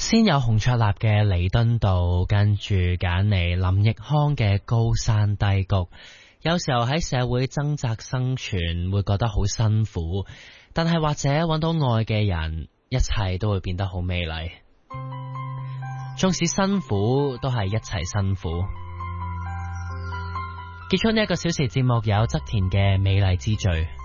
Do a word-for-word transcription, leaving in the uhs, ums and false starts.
先有洪卓立嘅彌敦道，跟住揀嚟林奕匡嘅高山低谷。有時候喺社會掙扎生存會覺得好辛苦，但係或者揾到愛嘅人，一切都會變得好美麗。縱使辛苦，都係一齊辛苦。結束呢一個小時節目有側田嘅美麗之最。